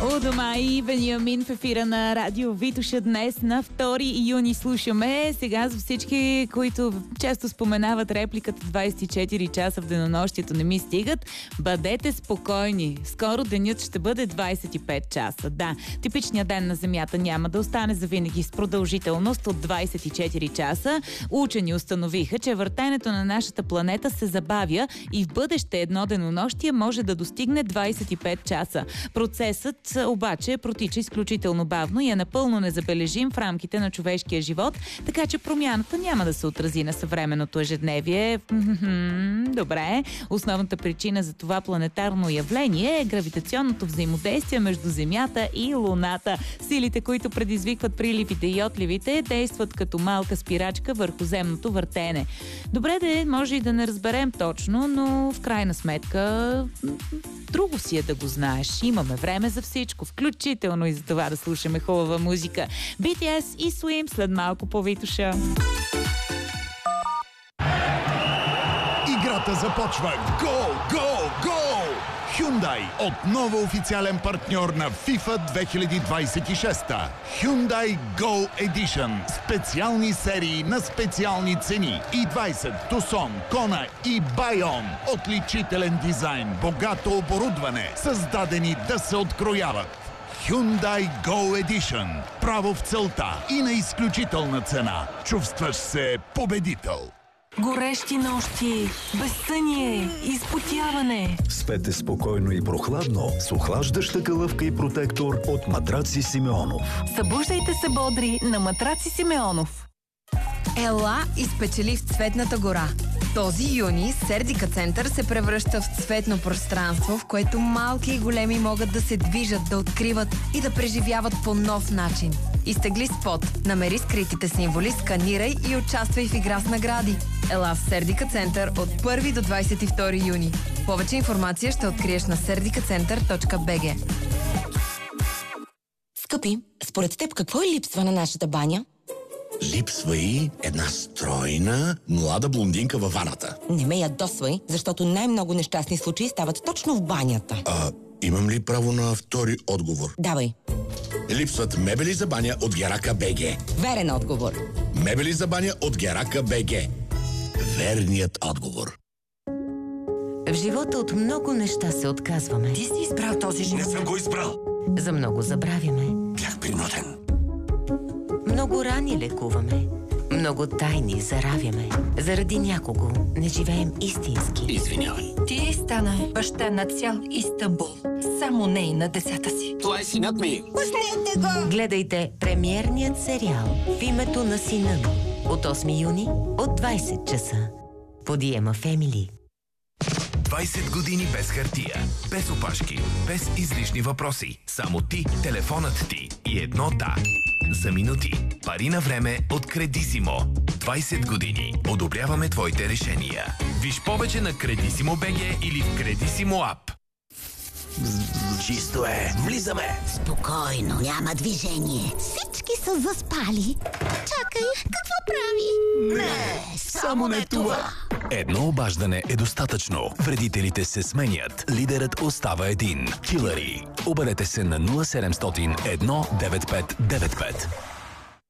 У дома и Вениамин в ефира на Радио Витоша днес на 2 юни слушаме. Сега за всички, които често споменават репликата 24 часа в денонощието не ми стигат, бъдете спокойни. Скоро денят ще бъде 25 часа. Да, типичният ден на Земята няма да остане завинаги с продължителност от 24 часа. Учени установиха, че въртенето на нашата планета се забавя и в бъдеще едно денонощие може да достигне 25 часа. Процесът обаче протича изключително бавно и е напълно незабележим в рамките на човешкия живот, така че промяната няма да се отрази на съвременното ежедневие. Добре. Основната причина за това планетарно явление е гравитационното взаимодействие между Земята и Луната. Силите, които предизвикват приливите и отливите, действат като малка спирачка върху земното въртене. Добре де, може и да не разберем точно, но в крайна сметка друго си е да го знаеш. Имаме време за всичко, включително и за това да слушаме хубава музика. BTS и Swim след малко по Витоша. Играта започва! Гол! Гол! Гол! Hyundai отново официален партньор на FIFA 2026. Hyundai Go Edition. Специални серии на специални цени. i20, Tucson, Kona и Bayon. Отличителен дизайн, богато оборудване, създадени да се открояват. Hyundai Go Edition. Право в целта и на изключителна цена. Чувстваш се победител. Горещи нощи, безсъние, изпотяване. Спете спокойно и прохладно с охлаждаща калъвка и протектор от Матраци Симеонов. Събуждайте се бодри на Матраци Симеонов. Ела и спечели в Цветната гора. Този юни Сердика център се превръща в цветно пространство, в което малки и големи могат да се движат, да откриват и да преживяват по нов начин. Изтегли спот, намери скритите символи, сканирай и участвай в игра с награди. Ела в Сердика център от 1 до 22 юни. Повече информация ще откриеш на serdikacenter.bg. Скъпи, според теб какво е липсва на нашата баня? Липсва и една стройна, млада блондинка във ваната. Не ме ядосвай, защото най-много нещастни случаи стават точно в банята. Имам ли право на втори отговор? Давай. Липсват мебели за баня от Герака БГ. Верен отговор. Мебели за баня от Герака БГ. Верният отговор. В живота от много неща се отказваме. Ти си избрал този живот. Не съм го избрал. За много забравяме. Бях принуден. Много рани лекуваме. Много тайни заравяме. Заради някого не живеем истински. Извинявай. Ти стана баща на цял Истанбул. Само не и на децата си. Това е синът ми. Пуснете го! Гледайте премиерният сериал В името на сина ми от 8 юни от 20 часа. По Диема Фемили. 20 години без хартия, без опашки, без излишни въпроси. Само ти, телефонът ти и едно да. За минути. Пари на време от Кредисимо. 20 години. Одобряваме твоите решения. Виж повече на Кредисимо БГ или в Кредисимо ап. Чисто е. Влизаме. Спокойно, няма движение. Всички са заспали. Чакай, какво прави? Не, само не това. Едно обаждане е достатъчно. Вредителите се сменят. Лидерът остава един. Хилари. Обадете се на 0700 19595.